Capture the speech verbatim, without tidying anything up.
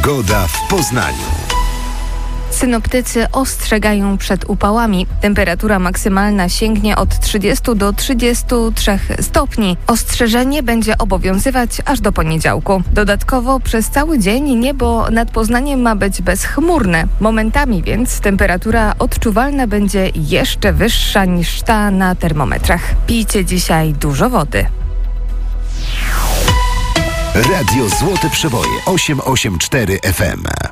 Pogoda w Poznaniu. Synoptycy ostrzegają przed upałami. Temperatura maksymalna sięgnie od trzydziestu do trzydziestu trzech stopni. Ostrzeżenie będzie obowiązywać aż do poniedziałku. Dodatkowo przez cały dzień niebo nad Poznaniem ma być bezchmurne. Momentami więc temperatura odczuwalna będzie jeszcze wyższa niż ta na termometrach. Pijcie dzisiaj dużo wody. Radio Złote Przeboje osiem osiem cztery F M.